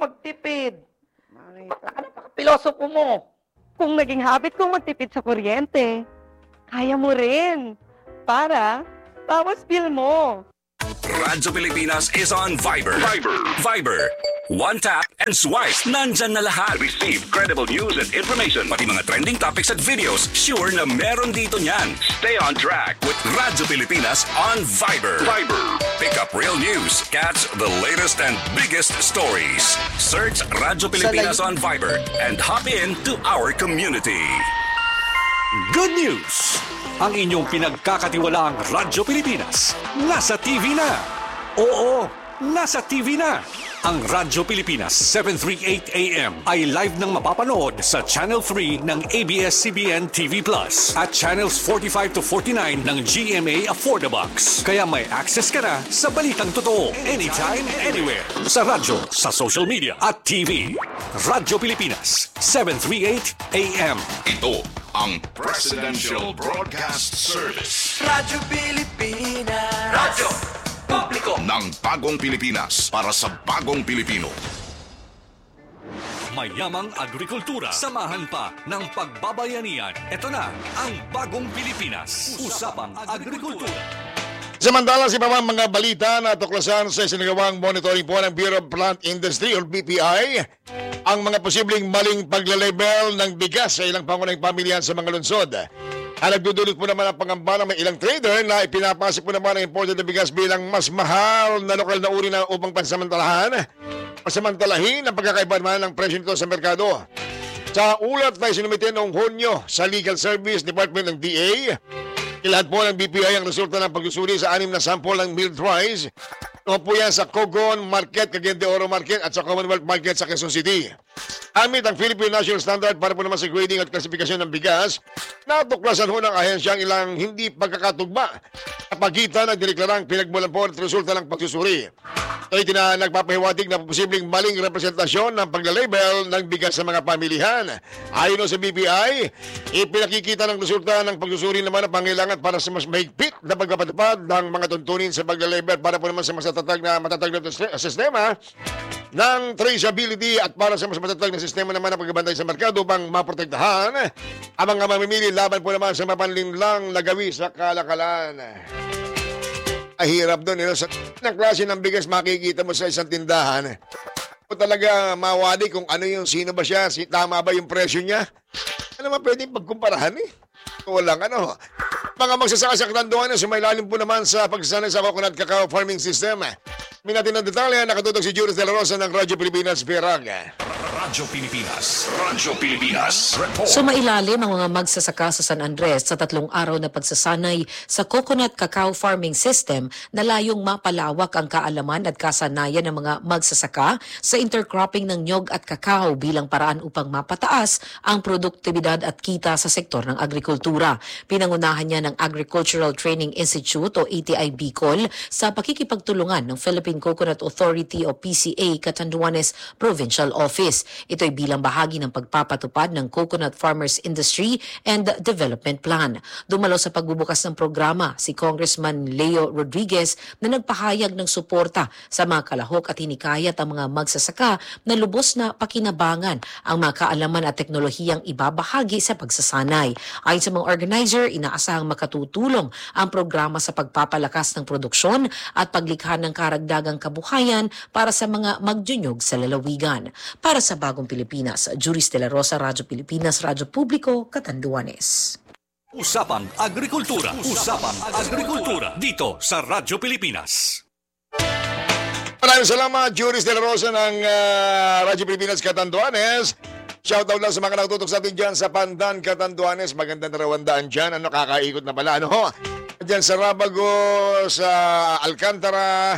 magtipid. Marita. Napaka-pilosopo mo. Kung naging habit kong magtipid sa kuryente, kaya mo rin. Para, bawas bill mo. Radyo Pilipinas is on Viber. Viber. One tap and swipe. Nandyan na lahat. Receive credible news and information. Pati mga trending topics at videos. Sure na meron dito niyan. Stay on track with Radyo Pilipinas on Viber. Pick up real news. Catch the latest and biggest stories. Search Radyo Pilipinas on Viber and hop in to our community. Good news! Ang inyong pinagkakatiwalaang Radyo Pilipinas nasa TV na. Oo, nasa TV na. Ang Radyo Pilipinas 738 AM ay live nang mapapanood sa Channel 3 ng ABS-CBN TV Plus at Channels 45 to 49 ng GMA Affordabox. Kaya may access ka na sa balitang totoo anytime, anywhere. Sa radyo, sa social media at TV. Radyo Pilipinas 738 AM. Ito ang Presidential Broadcast Service. Radyo Pilipinas. Radyo Publiko Ng bagong Pilipinas para sa bagong Pilipino. Mayamang agrikultura. Samahan pa ng pagbabayanihan. Ito na ang bagong Pilipinas. Usapang agrikultura. Samantala, si pamang mga balita na tuklasan sa sinagawang monitoring po ng Bureau of Plant Industry o BPI ang mga posibleng maling paglalabel ng bigas sa ilang pangunahing pamilyan sa mga lungsod. Ang nagdudulot po naman ang pangamba ng may ilang trader na ipinapasok po naman ang imported na bigas bilang mas mahal na lokal na uri na upang pasamantalahin ang pagkakaiba naman ng presyo nito sa merkado. Sa ulat na isinumite noong Hunyo sa Legal Service Department ng DA, ilahat po ng BPI ang resulta ng pagsusuri sa 6 na sample ng milled rice. Ito po yan sa Cogon Market, Cagayan de Oro Market at sa Commonwealth Market sa Quezon City. Amid ang Philippine National Standard para po naman sa grading at klasifikasyon ng bigas, natuklasan ho ng ahensya ang ilang hindi pagkakatugma sa pagitan ng dineklarang pinagmulan po at resulta ng pagsusuri. Ito ay nagpapahiwatig na posibleng maling representasyon ng paglalabel ng bigas sa mga pamilihan. Ayon sa BPI, ipinakikita ng resulta ng pagsusuri naman ang pangailangan para sa mas mahigpit na pagpapatupad ng mga tuntunin sa paglalabel para po naman sa mas matatag na sistema ng traceability at para sa mas matatag na sistema naman ng pagbabantay sa merkado upang maprotektahan ang mga mamimili laban po naman sa mapanlinlang nagawi sa kalakalan. Hirap doon. Sa ng klase ng bigas makikita mo sa isang tindahan. O talaga mawali kung ano yung sino ba siya, tama ba yung presyo niya. Ano naman pwedeng pagkumparahan Walang Mga magsasaka sa Catanduanes, sumailalim po naman sa pagsasanay sa coconut cacao farming system. May natin ng detalye, nakatutok si Juris de la Rosa ng Radyo Pilipinas, Pirag. Radyo Pilipinas. Radyo Pilipinas. Report. Sumailalim ang mga magsasaka sa San Andres sa 3 araw na pagsasanay sa coconut cacao farming system na layong mapalawak ang kaalaman at kasanayan ng mga magsasaka sa intercropping ng nyog at kakao bilang paraan upang mapataas ang produktibidad at kita sa sektor ng agrikultura. Pinangunahan niya ng Agricultural Training Institute o ATI Bicol sa pakikipagtulungan ng Philippine Coconut Authority o PCA Catanduanes Provincial Office. Ito ay bilang bahagi ng pagpapatupad ng Coconut Farmers Industry and Development Plan. Dumalo sa pagbubukas ng programa si Congressman Leo Rodriguez na nagpahayag ng suporta sa mga kalahok at hinikayat ang mga magsasaka na lubos na pakinabangan ang mga kaalaman at teknolohiyang ibabahagi sa pagsasanay. Ayon sa mga organizer, inaasahang makatutulong ang programa sa pagpapalakas ng produksyon at paglikha ng karagdagang kabuhayan para sa mga magjunyog sa lalawigan. Para sa Bagong Pilipinas, Juris de la Rosa, Radyo Pilipinas, Radyo Publiko, Catanduanes. Usapang agrikultura. Usapang agrikultura. Dito sa Radyo Pilipinas. Maraming salamat, Juris de la Rosa ng Radyo Pilipinas, Catanduanes. Shoutout lang sa mga nakatutok sa atin dyan sa Pandan, Catanduanes. Magandang rawandaan dyan. Kakaikot na pala. Dyan sa Rabago, sa Alcantara,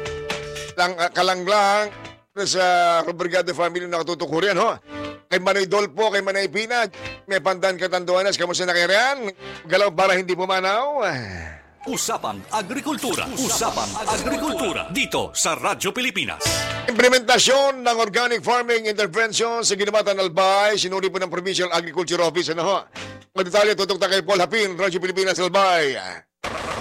Kalanglang, sa Robrigado family nakatutok ko rin, Kay Manoy Dolpo, kay Manay Pina, may Pandan, Catanduanes, kamusta na kayo riyan? Galaw para hindi pumanaw. Usapang agrikultura. Usapang agrikultura. Dito sa Radyo Pilipinas. Implementasyon ng organic farming intervention sa Ginamatan Albay, sinuri po ng Provincial Agriculture Office. Mga detalye, tutok na kay Paul Hapin, Radyo Pilipinas Albay.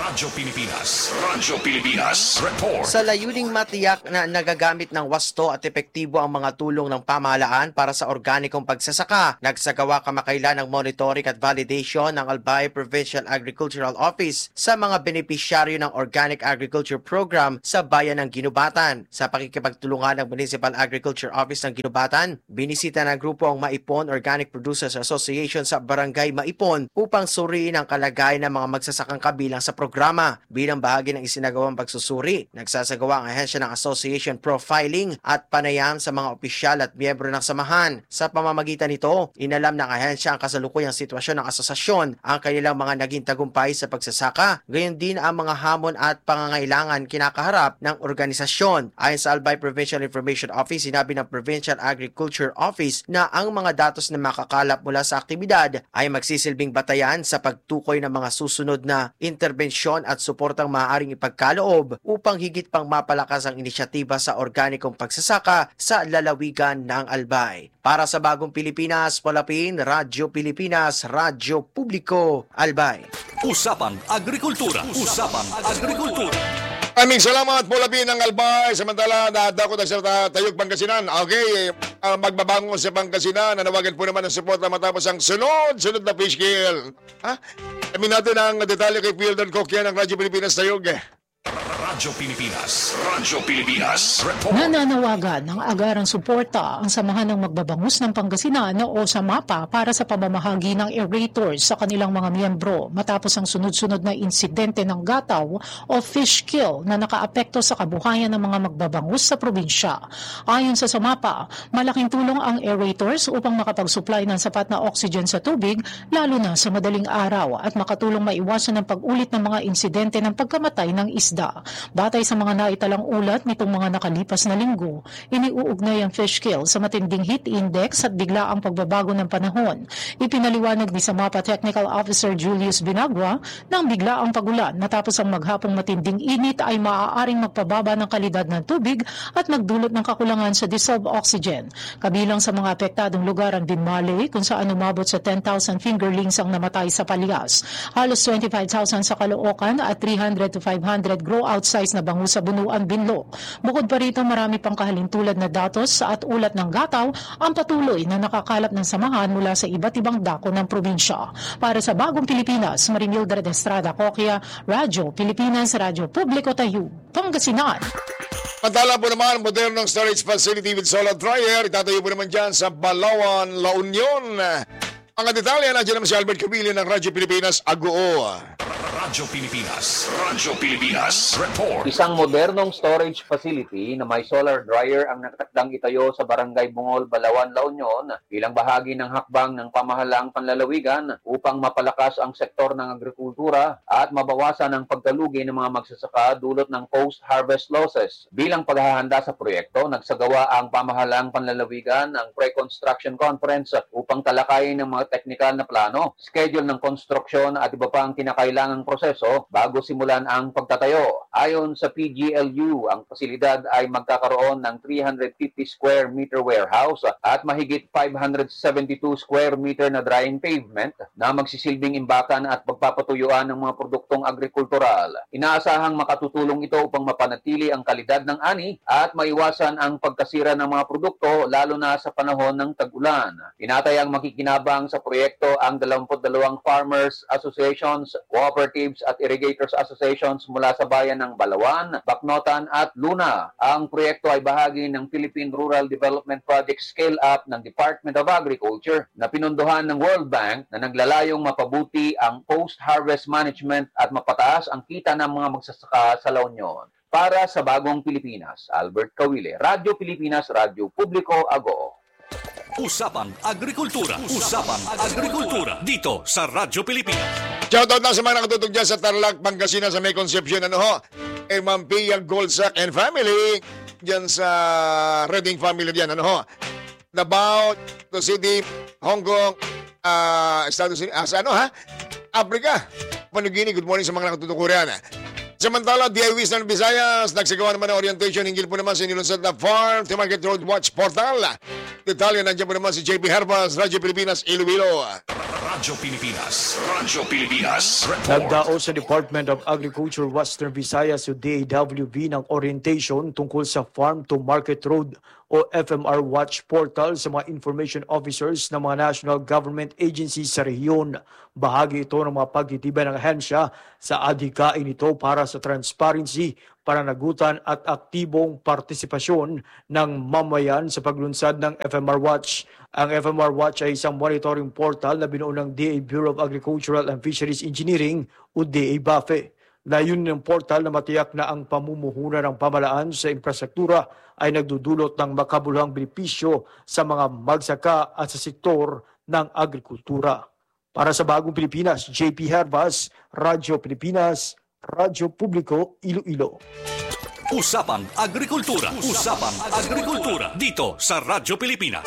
Radyo Pilipinas. Radyo Pilipinas. Report. Sa layuning matiyak na nagagamit ng wasto at epektibo ang mga tulong ng pamahalaan para sa organikong pagsasaka, nagsagawa kamakailan ng monitoring at validation ng Albay Provincial Agricultural Office sa mga benepisyaryo ng Organic Agriculture Program sa bayan ng Ginubatan. Sa pakikipagtulungan ng Municipal Agriculture Office ng Ginubatan, binisita ng grupo ang Maipon Organic Producers Association sa Barangay Maipon upang suriin ang kalagayan ng mga magsasakang kabilang sa programa. Bilang bahagi ng isinagawang pagsusuri, nagsasagawa ang ahensya ng association profiling at panayam sa mga opisyal at miyembro ng samahan. Sa pamamagitan nito, inalam ng ahensya ang kasalukuyang sitwasyon ng asosasyon, ang kanilang mga naging tagumpay sa pagsasaka, gayon din ang mga hamon at pangangailangan kinakaharap ng organisasyon. Ayon sa Albay Provincial Information Office, sinabi ng Provincial Agriculture Office na ang mga datos na makakalap mula sa aktibidad ay magsisilbing batayan sa pagtukoy ng mga susunod na interbensyon at suportang maaaring ipagkaloob upang higit pang mapalakas ang inisyatiba sa organikong pagsasaka sa lalawigan ng Albay. Para sa Bagong Pilipinas, Palapin, Radyo Pilipinas, Radyo Publiko, Albay. Usapang Agrikultura. Usapang Agrikultura. Maraming salamat po labi ng Albay. Samantala, nadako na sa Tayog, Pangasinan. Okay, magbabangon sa Pangasinan. Nanawagan po naman ng suporta matapos ang sunod na fish kill. Amin natin ang detalye kay Fielder Cokia ng Radyo Pilipinas Tayog. Radyo Pilipinas. Radyo Pilipinas. Report. Nananawagan ng agarang suporta ang Samahan ng Magbabangus ng Pangasinan o SAMAPA para sa pamamahagi ng aerators sa kanilang mga miyembro matapos ang sunod-sunod na insidente ng gataw o fish kill na nakaapekto sa kabuhayan ng mga magbabangus sa probinsya. Ayon sa SAMAPA, malaking tulong ang aerators upang makapag-supply ng sapat na oxygen sa tubig lalo na sa madaling araw at makatulong maiwasan ang pag-ulit ng mga insidente ng pagkamatay ng isda. Batay sa mga naitalang ulat nitong mga nakalipas na linggo, iniuugnay ang fish kill sa matinding heat index at biglaang pagbabago ng panahon. Ipinaliwanag ni SAMAPA Technical Officer Julius Binagua na ang biglaang pagulan matapos ang maghapong matinding init ay maaaring magpababa ng kalidad ng tubig at magdulot ng kakulangan sa dissolved oxygen. Kabilang sa mga apektadong lugar ang Dinmalay kung saan umabot sa 10,000 fingerlings ang namatay sa Palias, halos 25,000 sa Caloocan at 300 to 500 grow-out size na bangus sa Bunuan, Binlo. Bukod pa rito, marami pang kahalintulad na datos at ulat ng gataw ang patuloy na nakakalap ng samahan mula sa iba't ibang dako ng probinsya. Para sa Bagong Pilipinas, Marimilda de Estrada Coquia, Radyo Pilipinas, Radyo Publiko Tayo, Pangasinan. Pantala po naman, modernong storage facility with solar dryer. Itatayo po naman dyan sa Balawan, La Union. Mga detalye, nandiyan naman si Albert Cabilio ng Radyo Pilipinas, Agoo. Radyo Pilipinas. Radyo Pilipinas. Report. Isang modernong storage facility na may solar dryer ang nakatakdang itayo sa Barangay Bungol, Balawan, La Union bilang bahagi ng hakbang ng pamahalaang panlalawigan upang mapalakas ang sektor ng agrikultura at mabawasan ang pagkalugi ng mga magsasaka dulot ng post-harvest losses. Bilang paghahanda sa proyekto, nagsagawa ang pamahalaang panlalawigan ng pre-construction conference upang talakayin ng mga teknikal na plano, schedule ng konstruksyon at iba pa ang kinakailangang proseso bago simulan ang pagtatayo. Ayon sa PGLU, ang pasilidad ay magkakaroon ng 350 square meter warehouse at mahigit 572 square meter na drying pavement na magsisilbing imbakan at pagpapatuyuan ng mga produktong agrikultural. Inaasahang makatutulong ito upang mapanatili ang kalidad ng ani at maiwasan ang pagkasira ng mga produkto lalo na sa panahon ng tag-ulan. Tinatayang makikinabang sa proyekto ang 22 farmers associations, cooperatives at irrigators associations mula sa bayan ng Balawan, Bacnotan at Luna. Ang proyekto ay bahagi ng Philippine Rural Development Project Scale Up ng Department of Agriculture na pinunduhan ng World Bank na naglalayong mapabuti ang post-harvest management at mapataas ang kita ng mga magsasaka sa La Union. Para sa Bagong Pilipinas, Albert Cawile, Radyo Pilipinas, Radyo Publiko, Agoo. Usapang Agrikultura. Usapang Agrikultura. Dito sa Radyo Pilipinas. Shoutout na sa mga nakatutog dyan sa Tarlac, Pangasinan sa May Concepcion. Ano ho? Kay Ma'am Pia Goldsack and family. Dyan sa Redding family dyan. Ano ho? Davao, City, Hong Kong, Estados Unidos. Sa ano ha? Africa. Panugini. Good morning sa mga nakatutog riyan. Samantala, DIWs ng Visayas, nagsagawa naman ng orientation hinggil po naman sa nilunsad na Farm to Market Road Watch Portal. Detalye, nandiyan po naman si JP Herbas, Radyo Pilipinas, Iloilo. Radyo Pilipinas. Radyo Pilipinas. Report. Nagdao sa Department of Agriculture Western Visayas o DAWV ng orientation tungkol sa Farm to Market Road o FMR Watch portal sa mga information officers ng mga national government agencies sa rehiyon. Bahagi ito ng mga pagtitibay ng ahensya sa adhikain ito para sa transparency, pananagutan at aktibong partisipasyon ng mamayan sa paglunsad ng FMR Watch. Ang FMR Watch ay isang monitoring portal na binuo ng DA Bureau of Agricultural and Fisheries Engineering o DA-BAFE. Layunin ng portal na matiyak na ang pamumuhunan ng pamalaan sa infrastruktura ay nagdudulot ng makabuluhang benepisyo sa mga magsaka at sa sektor ng agrikultura. Para sa Bagong Pilipinas, JP Hervas, Radyo Pilipinas, Radyo Publiko, Iloilo. Usapang Agrikultura. Usapang Agrikultura. Dito sa Radyo Pilipinas.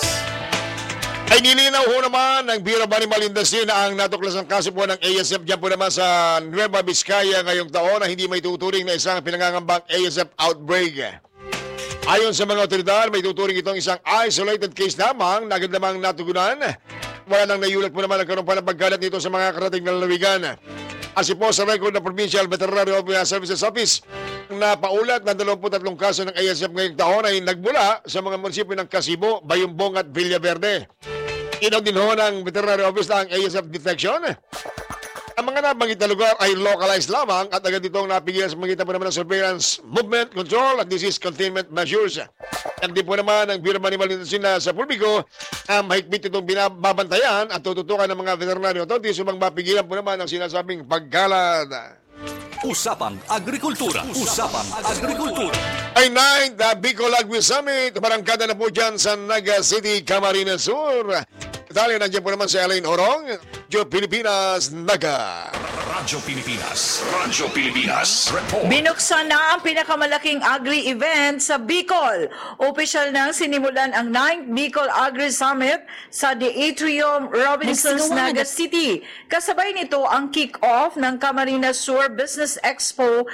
Ay nilinaw ho naman ng Bureau of Animal Industry na ang natuklasang kaso po ng ASF dyan po naman sa Nueva Vizcaya ngayong taon na hindi may tuturing na isang pinangangambang ASF outbreak. Ayon sa mga otoridad, may tuturing itong isang isolated case lamang na agad namang natugunan. Wala nang nayulat po naman nagkaroon pa ng pagkalat nito sa mga karating na lalawigan. Asi po sa record ng Provincial Veterinary Services Office, na paulat na 23 kaso ng ASF ngayong taon ay nagmula sa mga munisipyo ng Casibo, Bayumbong at Villaverde. Inaw din ho ng Veterinary Office na ang ASF detection. Ang mga nabanggit na lugar ay localized lamang at agad itong napigilan sa magitan po naman ng surveillance, movement, control at disease containment measures. At din po naman ang Bureau of Animal Industry na sa publiko mahigpit itong binababantayan at tututukan ng mga veterinary authorities upang mapigilan po naman ang sinasabing pagkalad. Usapang Agrikultura. Usapang Agrikultura. Ay 9th Bicol Agri Summit. Barangkada na po dyan sa Naga City, Camarines Sur. Dahil nandiyan po naman si Elaine Orong, Radyo Pilipinas, Naga. Radyo Pilipinas. Radyo Pilipinas. Report. Binuksan na ang pinakamalaking agri-event sa Bicol. Opisyal nang sinimulan ang 9th Bicol Agri Summit sa The Atrium Robinsons, Naga City. Kasabay nito ang kick-off ng Camarines Sur Business Expo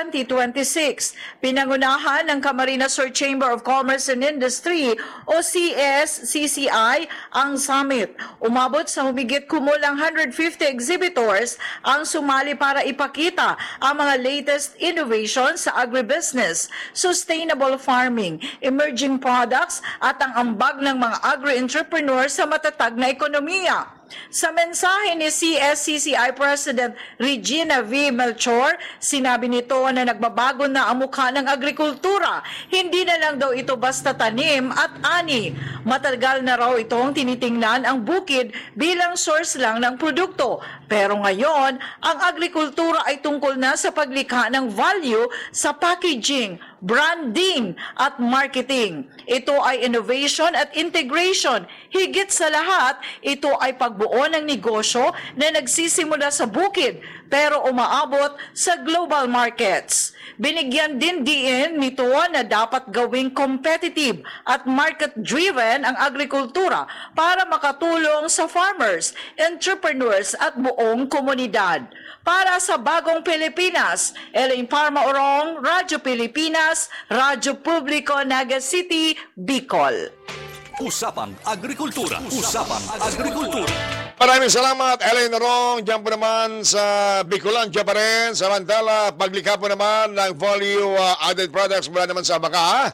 2026. Pinangunahan ng Camarines Sur Chamber of Commerce and Industry o CSCCI ang summit. Umabot sa humigit kumulang 150 exhibitors ang sumali para ipakita ang mga latest innovations sa agribusiness, sustainable farming, emerging products at ang ambag ng mga agri-entrepreneurs sa matatag na ekonomiya. Sa mensahe ni CSCCI President Regina V. Melchor, sinabi nito na nagbabago na ang mukha ng agrikultura. Hindi na lang daw ito basta tanim at ani. Matagal na raw itong tinitingnan ang bukid bilang source lang ng produkto. Pero ngayon, ang agrikultura ay tungkol na sa paglikha ng value sa packaging, branding at marketing. Ito ay innovation at integration. Higit sa lahat, ito ay pagbuo ng negosyo na nagsisimula sa bukid pero umaabot sa global markets. Binigyan din nito na dapat gawing competitive at market-driven ang agrikultura para makatulong sa farmers, entrepreneurs at buong komunidad. Para sa Bagong Pilipinas, Elaine Parma Orong, Radyo Pilipinas, Radyo Publiko, Naga City, Bicol. Usapang Agrikultura. Usapang Agrikultura. Maraming salamat, Elaine Orong. Diyan po naman sa Bicolandia pa rin. Samantala, paglikha po naman ng value-added products mula naman sa baka.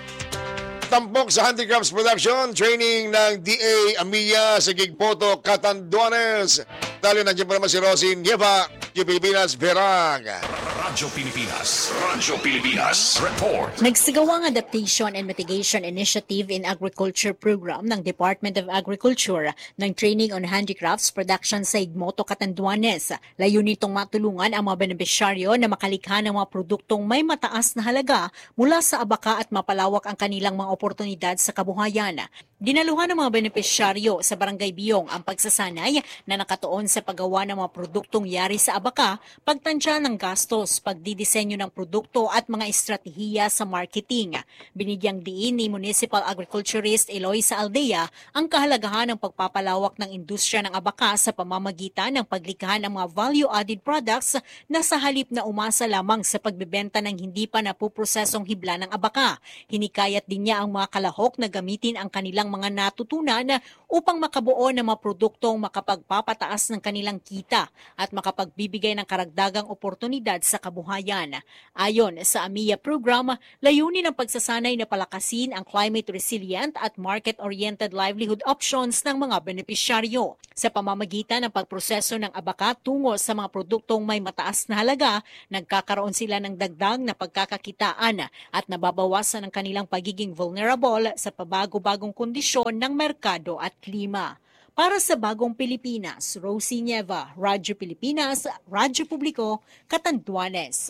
Tampok sa handicrafts production, training ng DA Amiya sa Gigpoto, Catanduanes. Dahil nandiyan po naman si Rosie Nieva, Pilipinas, Verag. Radyo Pilipinas. Radyo Pilipinas. Report. Nagsigawang Adaptation and Mitigation Initiative in Agriculture Program ng Department of Agriculture ng Training on Handicrafts Production sa Igmoto, Catanduanes. Layunin nitong matulungan ang mga benepisyaryo na makalikha ng mga produktong may mataas na halaga mula sa abaka at mapalawak ang kanilang mga oportunidad sa kabuhayan. Dinaluhan ng mga benepisyaryo sa Barangay Biyong ang pagsasanay na nakatuon sa paggawa ng mga produktong yari sa abaka, pagtansya ng gastos, pagdidisenyo ng produkto at mga estratehiya sa marketing. Binigyang diin ni Municipal Agriculturist Eloisa Aldea ang kahalagahan ng pagpapalawak ng industriya ng abaka sa pamamagitan ng paglikha ng mga value-added products na sa halip na umasa lamang sa pagbebenta ng hindi pa napuprosesong hibla ng abaka. Hinikayat din niya ang mga kalahok na gamitin ang kanilang mga natutunan upang makabuo ng mga produktong makapagpapataas ng kanilang kita at makapagbibigay ng karagdagang oportunidad sa kabuhayan. Ayon sa AMIA program, layunin ng pagsasanay na palakasin ang climate resilient at market-oriented livelihood options ng mga benepisyaryo. Sa pamamagitan ng pagproseso ng abaka tungo sa mga produktong may mataas na halaga, nagkakaroon sila ng dagdag na pagkakakitaan at nababawasan ang kanilang pagiging vulnerable sa pabago-bagong kondisyon ng merkado at klima. Para sa Bagong Pilipinas, Rosie Nieva, Radyo Pilipinas, Radyo Publiko, Catanduanes.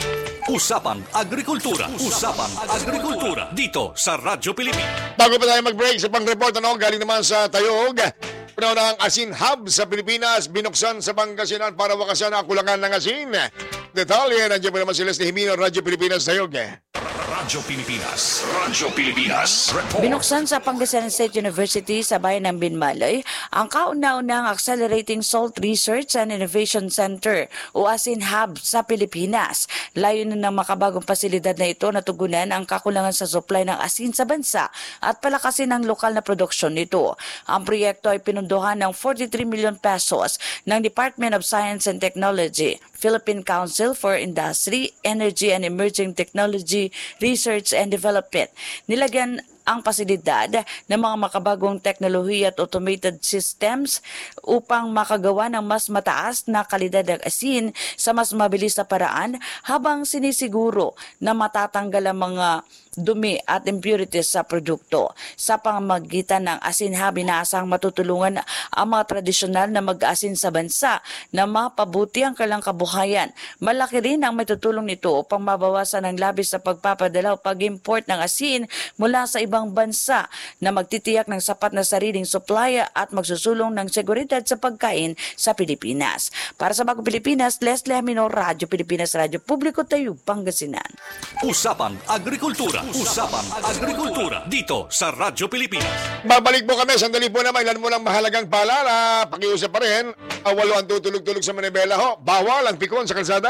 Usapang Agrikultura. Usapang Agrikultura. Dito sa Radyo Pilipinas. Bago pa tayo mag-break sa pang-report, galing naman sa Tayog. Una ang Asin Hub sa Pilipinas, binuksan sa Pangasinan para wakasan ang kulangan ng asin. Detalye, nandiyan po naman si Leslie Jimeno, Radyo Pilipinas, Tayog. Radyo Pilipinas. Radyo Pilipinas. Report. Binuksan sa Pangasinan State University sa bayan ng Binmalay ang kauna-unang Accelerating Salt Research and Innovation Center o Asin Hub sa Pilipinas. Layunin ng makabagong pasilidad na ito na tugunan ang kakulangan sa supply ng asin sa bansa at palakasin ang lokal na produksyon nito. Ang proyekto ay pinunduhan ng 43 million pesos ng Department of Science and Technology, Philippine Council for Industry, Energy and Emerging Technology, Research and Development. Nilagyan ang pasilidad ng mga makabagong teknolohiya at automated systems upang makagawa ng mas mataas na kalidad ng asin sa mas mabilis na paraan habang sinisiguro na matatanggal ang mga dumi at impurities sa produkto. Sa pamamagitan ng Asin Hub, inaasahang matutulungan ang mga tradisyonal na mag-asin sa bansa na mapabuti ang kanilang kabuhayan. Malaki rin ang matutulong nito upang mabawasan ang labis sa pagpapadala o pag-import ng asin mula sa ibang bansa na magtitiyak ng sapat na sariling supply at magsusulong ng seguridad sa pagkain sa Pilipinas. Para sa Bagong Pilipinas, Leslie Jimeno, Radyo Pilipinas, Radyo Publiko, Tayog, Pangasinan. Usapang Agrikultura. Usapang Agrikultura dito sa Radyo Pilipinas. Babalik po kami. Sandali po naman. Ilan mo lang mahalagang paalala. Pakiusap pa rin. Walo ang tutulog-tulog sa Manibela ho. Bawal ang pikon sa kalsada.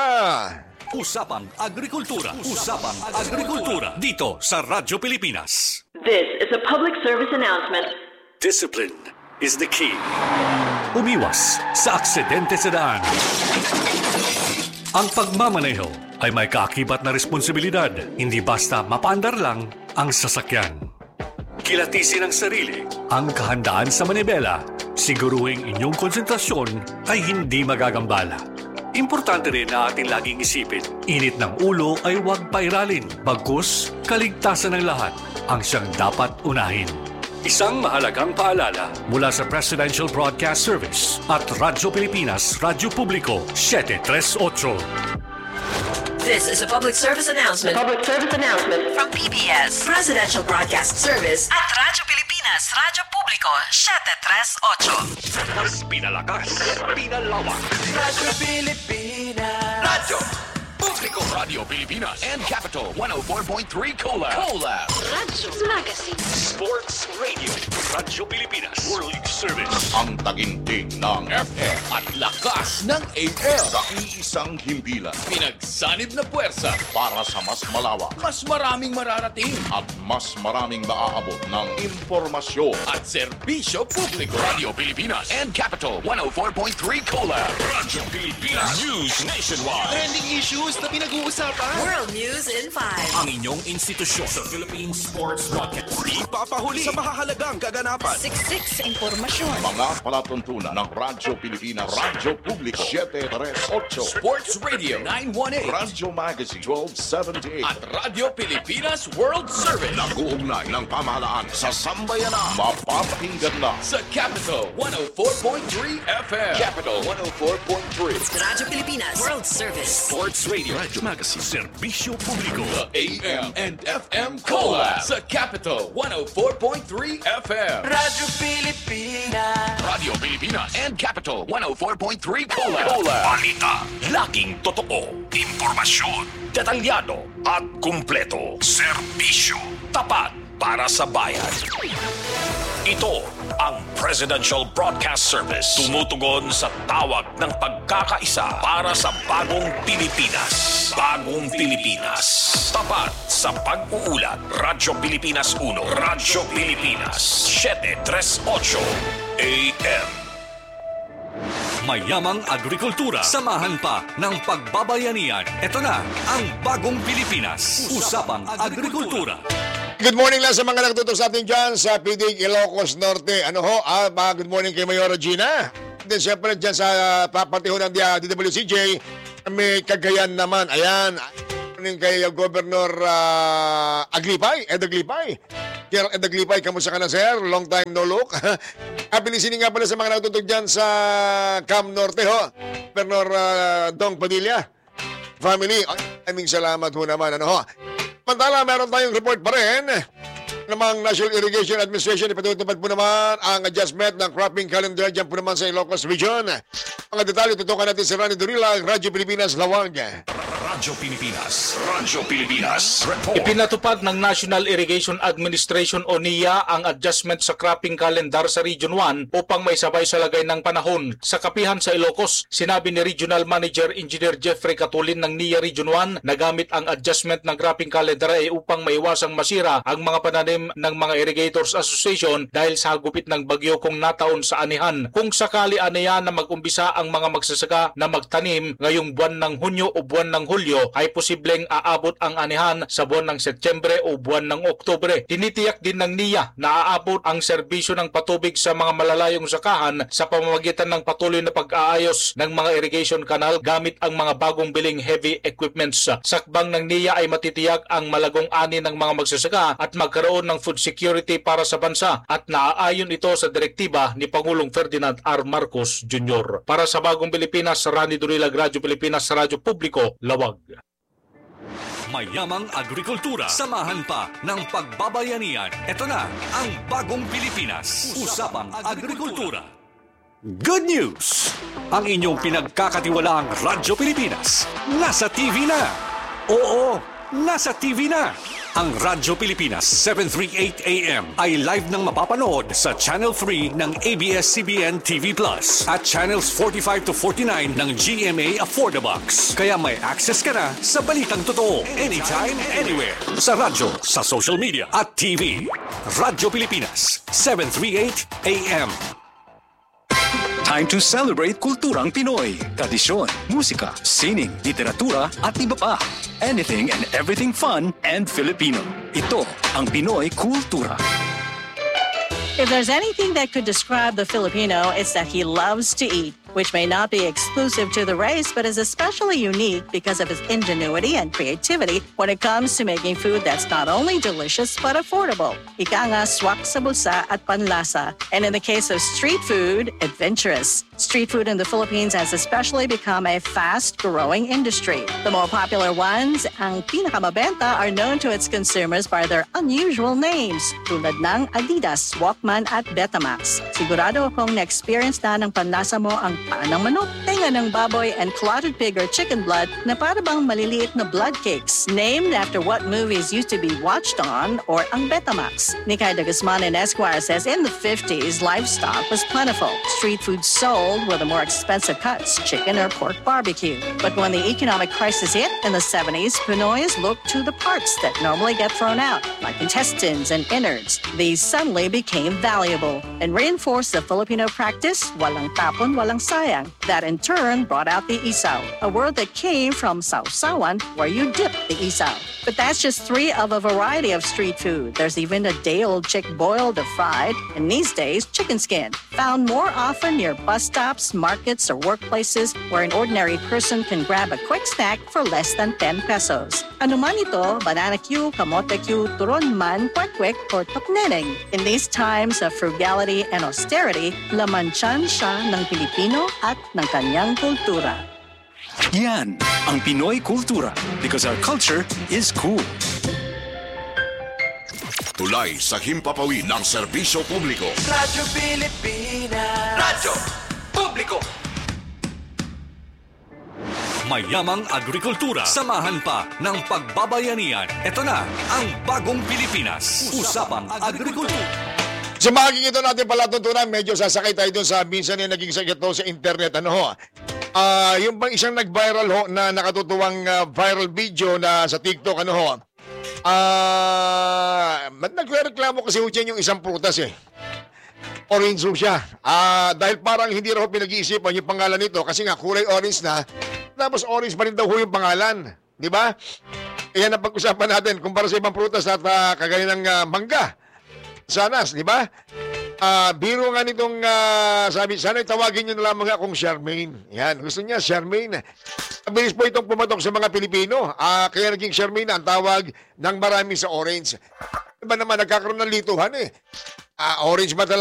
Usapang Agrikultura. Usapang Agrikultura dito sa Radyo Pilipinas. This is a public service announcement. Discipline is the key. Umiwas sa aksidente sa daan. Ang pagmamaneho ay may kaakibat na responsibilidad. Hindi basta mapaandar lang ang sasakyan. Kilatisin ang sarili, ang kahandaan sa manibela. Siguruhing inyong konsentrasyon ay hindi magagambala. Importante rin na ating laging isipin, init ng ulo ay huwag pairalin. Bagkus, kaligtasan ng lahat ang siyang dapat unahin. Isang mahalagang paalala mula sa Presidential Broadcast Service at Radyo Pilipinas, Radyo Publiko, 738. This is a public service announcement. Public service announcement from PBS, Presidential Broadcast Service at Radyo Pilipinas, Radyo Publiko, 738. Mas pinalakas, pinalawak. Radyo Pilipinas. Radyo Publiko, Radio Pilipinas and Capital 104.3 Collab. Radyo Magazine. Sports Radio. Radyo Pilipinas. World Service. Ang taginting ng FM At lakas ng AM. sa iisang himpilan Pinagsanib na puwersa. para sa mas malawak Mas maraming mararating. at mas maraming maaabot ng impormasyon. At serbisyo publiko. Radio Pilipinas and Capital 104.3 Collab. Radyo Pilipinas News Nationwide. Trending issues na pinag-uusapan. World News in 5. Ang inyong institusyon sa Philippine Sports Rocket. Ipapahuli sa mahahalagang kaganapan. Siksik impormasyon. Mga palatuntunan ng Radyo Pilipinas, Radyo Publiko, 738, Sports Radio 918. Radyo Magazine 1278. At Radio Pilipinas World Service. Nag-uugnay ng pamahalaan sa sambayanan. Mapapakinggan na Sa Capital 104.3 FM. Capital 104.3. Radyo Pilipinas World Service. Sports Radio. Radyo Magazine. Serbisyo Publiko. The AM and FM Collab sa Capital 104.3 FM. Radyo Pilipinas. Radio Pilipinas and Capital 104.3 Collab. Balita. Laging totoo. Impormasyon. Detalyado. At kumpleto. Serbisyo. Tapat para sa bayan. Ito ang Presidential Broadcast Service. Tumutugon sa tawag ng pagkakaisa para sa bagong Pilipinas. Bagong Pilipinas. Tapat sa pag-uulat. Radyo Pilipinas 1. Radyo Pilipinas 738 AM. Mayamang agrikultura. Samahan pa ng pagbabayanihan. Ito na ang Bagong Pilipinas. Usapang Agrikultura. Good morning lang sa mga nagtutok sa atin dyan sa PD Ilocos Norte. Good morning kay Mayora Gina. Then siyempre dyan sa papartiho ng DWCJ, may Cagayan naman. Ayan, kay Governor Aglipay, Ed Aglipay. Sir Ed Aglipay, kamusta ka na sir? Long time no look. Happy listening nga pala sa mga nagtutok dyan sa Cam Norte ho. Governor Dong Padilla. Family, maraming salamat ho naman. Samantala, meron tayong report pa rin namang National Irrigation Administration. Ipatutupad po naman ang adjustment ng cropping calendar dyan po naman sa Ilocos Region. Mga detalye, tutukan natin si Rani Durila, Radyo Pilipinas, Lawag. Radyo Pilipinas. Radyo Pilipinas. Report. Ipinatupad ng National Irrigation Administration o NIA ang adjustment sa cropping calendar sa Region 1 upang maisabay sa lagay ng panahon. Sa kapihan sa Ilocos, sinabi ni Regional Manager Engineer Jeffrey Catulin ng NIA Region 1 na gamit ang adjustment ng cropping calendar ay upang maiwasang masira ang mga pananim ng mga Irrigators Association dahil sa hagupit ng bagyo kung nataon sa anihan. Kung sakali aniya na mag-umbisa ang mga magsasaka na magtanim ngayong buwan ng Hunyo o buwan ng Hulyo, ay posibleng aabot ang anihan sa buwan ng Setyembre o buwan ng Oktubre. Tinitiyak din ng NIA na aabot ang serbisyo ng patubig sa mga malalayong sakahan sa pamamagitan ng patuloy na pag-aayos ng mga irrigation canal gamit ang mga bagong biling heavy equipments. Sakbang ng NIA ay matitiyak ang malagong ani ng mga magsasaka at magkaroon ng food security para sa bansa at naaayon ito sa direktiba ni Pangulong Ferdinand R. Marcos Jr. Para sa Bagong Pilipinas, Rani Durila, Radyo Pilipinas, Radyo Publiko, Lawag. Mayamang agrikultura. Samahan pa ng pagbabayanihan. Ito na ang Bagong Pilipinas. Usapang Agrikultura. Good news! Ang inyong pinagkakatiwalaang Radyo Pilipinas nasa TV na. Oo, nasa TV na. Ang Radyo Pilipinas 738 AM ay live nang mapapanood sa Channel 3 ng ABS-CBN TV Plus at Channels 45 to 49 ng GMA Affordabox. Kaya may access ka na sa balitang totoo anytime, anywhere. Sa radyo, sa social media at TV. Radyo Pilipinas 738 AM. Time to celebrate kulturang Pinoy. Tradisyon, musika, sining, literatura at iba pa. Anything and everything fun and Filipino. Ito ang Pinoy Kultura. If there's anything that could describe the Filipino, it's that he loves to eat, which may not be exclusive to the race, but is especially unique because of his ingenuity and creativity when it comes to making food that's not only delicious, but affordable. Ika nga, swak sa bulsa at panlasa. And in the case of street food, adventurous. Street food in the Philippines has especially become a fast-growing industry. The more popular ones, ang pinakamabenta, are known to its consumers by their unusual names, tulad ng Adidas, Walkman at Betamax. Sigurado akong na-experience na ng panlasa mo ang paan ng manok, tenga ng baboy, and clotted pig or chicken blood na para bang maliliit na blood cakes, named after what movies used to be watched on, or ang Betamax. Nikay de Guzman in Esquire says in the 50s, livestock was plentiful. Street food sold were the more expensive cuts, chicken or pork barbecue. But when the economic crisis hit in the 70s, Pinoys looked to the parts that normally get thrown out, like intestines and innards. These suddenly became valuable and reinforced the Filipino practice, walang tapon, walang sayang. That in turn brought out the isaw, a word that came from sausawan, where you dip the isaw. But that's just three of a variety of street food. There's even a day-old chick boiled or fried, and these days, chicken skin, found more often near bus stops, markets, or workplaces where an ordinary person can grab a quick snack for less than 10 pesos. Ano man ito, banana Q, kamote Q, turon man, kwek-kwek, or tokneneng. In these times of frugality and austerity, laman-tiyan siya ng Pilipino at ng kanyang kultura. Yan ang Pinoy Kultura because our culture is cool. Tulay sa himpapawid ng serbisyo publiko. Radyo Pilipinas. Radyo Publiko. Mayamang agrikultura. Samahan pa ng pagbabayanihan. Ito na ang Bagong Pilipinas. Usapang Agrikultura. Sa bahaging ito natin palatuntunan, medyo sasakay tayo doon sa minsan yung naging sakit sa internet. Ano ho? Yung bang isang nag-viral ho na nakatutuwang viral video na sa TikTok, ano ho? Nagreklamo kasi ho dyan yung isang prutas eh. Orange ho siya. Dahil parang hindi raw pinag-iisipan yung pangalan nito kasi nga kulay orange na. Tapos orange pa rin daw ho yung pangalan. Di ba? Iyan ang pag-usapan natin kumpara sa ibang prutas at kagaya ng mangga. Sanas, di ba? Biro nga nitong sabi, sana tawagin nyo na lamang akong Charmaine. Yan, gusto niya Charmaine. Mabilis po itong pumatok sa mga Pilipino. Kaya naging Charmaine ang tawag ng marami sa orange. Iba naman, nagkakaroon ng lituhan eh. Orange ba talaga?